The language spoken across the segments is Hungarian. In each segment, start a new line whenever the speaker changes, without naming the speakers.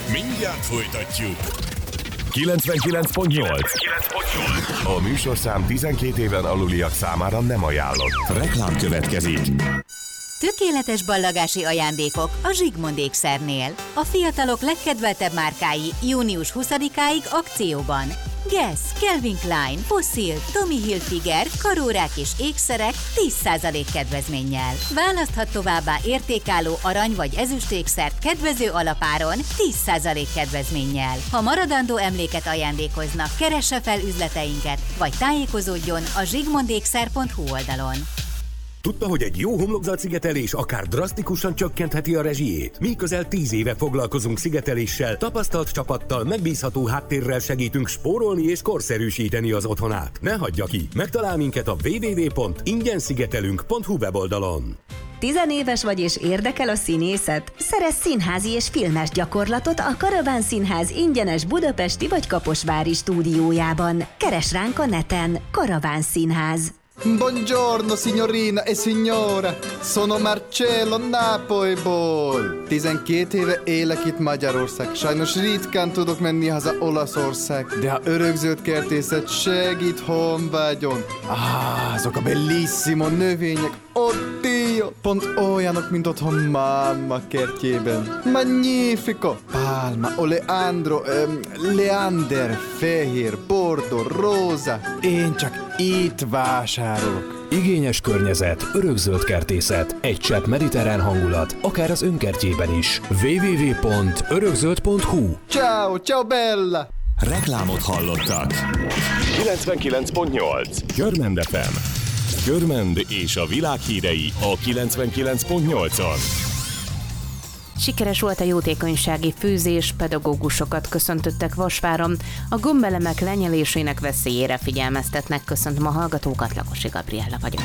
Mindjárt folytatjuk. 99.8. A műsorszám 12 éven aluliak számára nem ajánlott. Reklám következik.
Tökéletes ballagási ajándékok a Zsigmond ékszernél. A fiatalok legkedveltebb márkái június 20-áig akcióban. Guess, Calvin Klein, Fossil, Tommy Hilfiger, karórák és ékszerek 10% kedvezménnyel. Választhat továbbá értékálló arany vagy ezüst ékszert kedvező alapáron 10% kedvezménnyel. Ha maradandó emléket ajándékoznak, keresse fel üzleteinket, vagy tájékozódjon a zsigmondékszer.hu oldalon.
Tudta, hogy egy jó homlokzatszigetelés akár drasztikusan csökkentheti a rezsijét? Mi közel 10 éve foglalkozunk szigeteléssel, tapasztalt csapattal, megbízható háttérrel segítünk spórolni és korszerűsíteni az otthonát. Ne hagyja ki! Megtalál minket a www.ingyenszigetelünk.hu weboldalon.
10 éves vagy és érdekel a színészet? Szerezz színházi és filmes gyakorlatot a Karaván Színház ingyenes budapesti vagy kaposvári stúdiójában. Keres ránk a neten. Karaván Színház.
Buongiorno signorina e signora, sono Marcello Nápolyból. 12 éve élek itt Magyarország, sajnos ritkán tudok menni haza Olaszország, de ha örökzöld kertészet segít honvágyon. Azok a bellissimo növények, oddio, pont olyanok, mint otthon mamma kertjében. Magnifico, palma, oleandro, leander, fehér, bordo, róza. Én csak itt vásárolok.
Igényes környezet, örökzöld kertészet, egy csepp mediterrán hangulat, akár az önkertjében is. www.örökzöld.hu.
Ciao, ciao bella!
Reklámot hallottak. 99.8. Görmend FM. Görmend és a világ hírei a 99.8-on.
Sikeres volt a jótékonysági főzés, pedagógusokat köszöntöttek Vasváron, a gombelemek lenyelésének veszélyére figyelmeztetnek. Köszöntöm a hallgatókat, Lakosi Gabriella vagyok.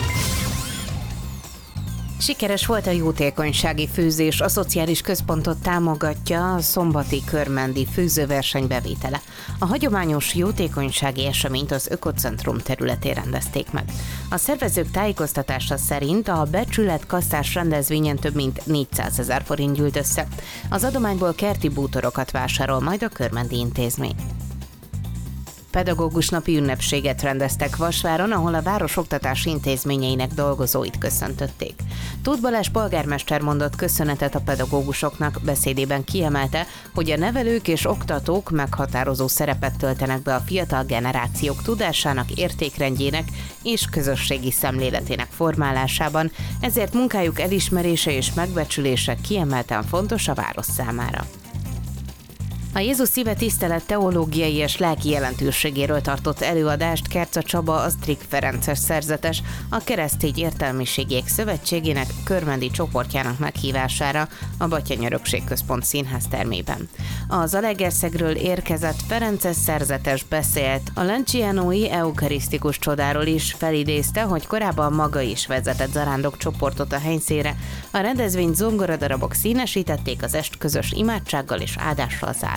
Sikeres volt a jótékonysági főzés, a szociális központot támogatja a szombati körmendi főzőverseny bevétele. A hagyományos jótékonysági eseményt az Ökocentrum területén rendezték meg. A szervezők tájékoztatása szerint a becsületkasszás rendezvényen több mint 400 000 forint gyűlt össze. Az adományból kerti bútorokat vásárol majd a körmendi intézmény. Pedagógus napi ünnepséget rendeztek Vasváron, ahol a város oktatási intézményeinek dolgozóit köszöntötték. Tóth Balázs polgármester mondott köszönetet a pedagógusoknak, beszédében kiemelte, hogy a nevelők és oktatók meghatározó szerepet töltenek be a fiatal generációk tudásának, értékrendjének és közösségi szemléletének formálásában, ezért munkájuk elismerése és megbecsülése kiemelten fontos a város számára. A Jézus szíve tisztelet teológiai és lelki jelentőségéről tartott előadást Kerca Csaba, az Strik Ferences szerzetes, a Keresztény Értelmiségiek Szövetségének körmendi csoportjának meghívására a Batthyány Örökségközpont színház termében. A Zalaegerszegről érkezett Ferences szerzetes beszélt a Lancianói eukarisztikus csodáról is, felidézte, hogy korábban maga is vezetett zarándok csoportot a helyszínre. A rendezvényt zongoradarabok színesítették, az est közös imádsággal és áldással zárult.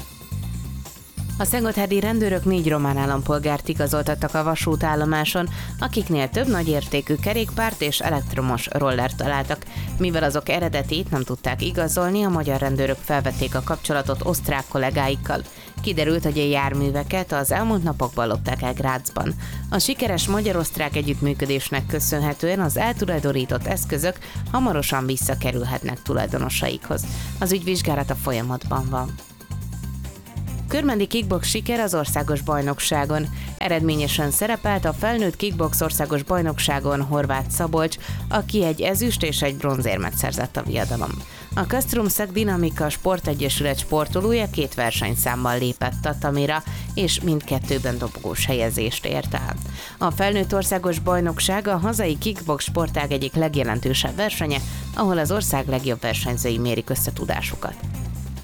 A szentgotthárdi rendőrök 4 román állampolgárt igazoltattak a vasútállomáson, akiknél több nagyértékű kerékpárt és elektromos rollert találtak. Mivel azok eredetét nem tudták igazolni, a magyar rendőrök felvették a kapcsolatot osztrák kollégáikkal. Kiderült, hogy a járműveket az elmúlt napokban lopták el Grazban. A sikeres magyar-osztrák együttműködésnek köszönhetően az eltulajdonított eszközök hamarosan visszakerülhetnek tulajdonosaikhoz. Az ügy vizsgálata folyamatban van. Körmendi kickbox siker az országos bajnokságon. Eredményesen szerepelt a felnőtt kickbox országos bajnokságon Horváth Szabolcs, aki egy ezüst és egy bronzérmet szerzett a viadalom. A Kastrumszak Dinamika Sportegyesület sportolója 2 versenyszámmal lépett tatamira, és mindkettőben dobogós helyezést ért el. A felnőtt országos bajnokság a hazai kickbox sportág egyik legjelentősebb versenye, ahol az ország legjobb versenyzői mérik összetudásukat.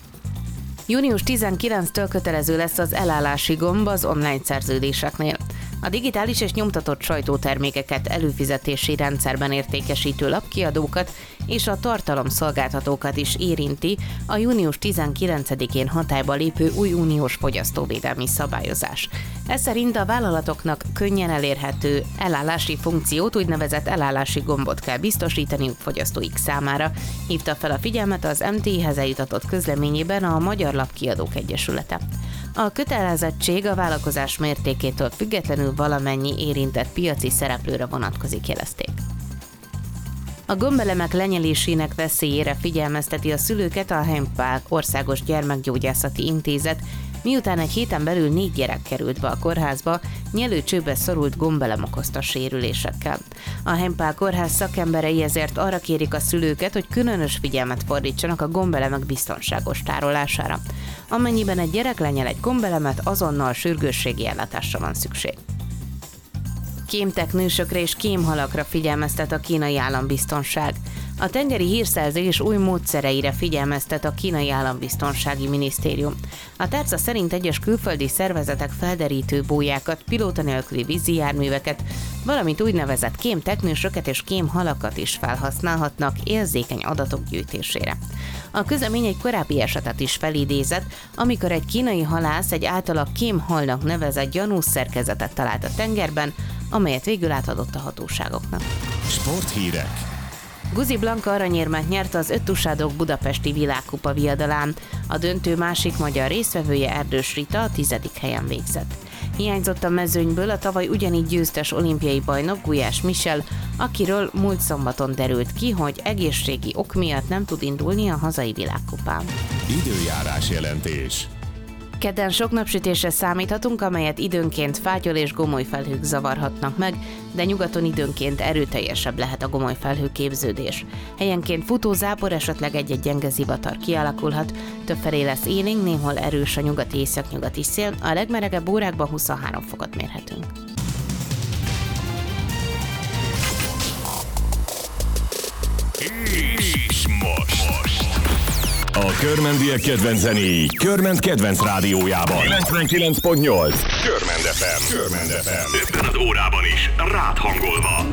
Június 19-től kötelező lesz az elállási gomb az online szerződéseknél. A digitális és nyomtatott sajtótermékeket előfizetési rendszerben értékesítő lapkiadókat és a tartalomszolgáltatókat is érinti a június 19-én hatályba lépő új uniós fogyasztóvédelmi szabályozás. Ez szerint a vállalatoknak könnyen elérhető elállási funkciót, úgynevezett elállási gombot kell biztosítaniuk fogyasztóik számára, hívta fel a figyelmet az MT-hez eljutatott közleményében a Magyar Lapkiadók Egyesülete. A kötelezettség a vállalkozás mértékétől függetlenül valamennyi érintett piaci szereplőre vonatkozik, jelezték. A gombelemek lenyelésének veszélyére figyelmezteti a szülőket a Hempál Országos Gyermekgyógyászati Intézet, miután egy héten belül 4 gyerek került be a kórházba, nyelőcsőbe szorult gombelem okozta sérülésekkel. A Hempál kórház szakemberei ezért arra kérik a szülőket, hogy különös figyelmet fordítsanak a gombelemek biztonságos tárolására. Amennyiben egy gyerek lenyel egy gombelemet, azonnal sürgősségi ellátásra van szükség. Kémteknősökre és kémhalakra figyelmeztet a kínai állambiztonság. A tengeri hírszerzés új módszereire figyelmeztet a kínai állambiztonsági minisztérium. A tárca szerint egyes külföldi szervezetek felderítő bójákat, pilóta nélküli vízi járműveket, valamint úgynevezett kémteknősöket és kémhalakat is felhasználhatnak érzékeny adatok gyűjtésére. A közlemény egy korábbi esetet is felidézett, amikor egy kínai halász egy általa kémhalnak nevezett gyanús szerkezetet talált a tengerben, amelyet végül átadott a hatóságoknak.
Sporthírek.
Guzi Blanka aranyérmet nyert az Öttusádok budapesti világkupa viadalán. A döntő másik magyar résztvevője, Erdős Rita, a 10. helyen végzett. Hiányzott a mezőnyből a tavaly ugyanígy győztes olimpiai bajnok Gulyás Michel, akiről múlt szombaton derült ki, hogy egészségi ok miatt nem tud indulni a hazai világkupán.
Időjárás jelentés.
Kedden sok napsütésre számíthatunk, amelyet időnként fátyol és gomoly felhők zavarhatnak meg, de nyugaton időnként erőteljesebb lehet a gomoly felhőképződés. Helyenként futó zápor, esetleg egy-egy gyenge zivatar kialakulhat, többfelé lesz élénk, néhol erős a nyugati északnyugati szél, a legmelegebb órákban 23 fokot mérhetünk.
És most. A körmendiek kedvenc zenéi Körment kedvenc rádiójában. 99.8 Körmend FM. Körmend FM. Ebben az órában is rád hangolva.